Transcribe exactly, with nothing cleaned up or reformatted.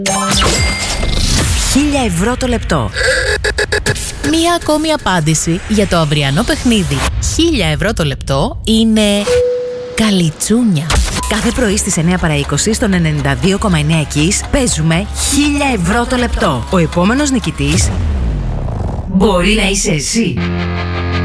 χίλια ευρώ το λεπτό. Μία ακόμη απάντηση για το αυριανό παιχνίδι. χίλια ευρώ το λεπτό είναι καλιτσούνια. Κάθε πρωί στις εννιά παρά είκοσι στον ενενήντα δύο κόμμα εννιά Kiss παίζουμε χίλια ευρώ το λεπτό. Ο επόμενος νικητής μπορεί να είσαι εσύ.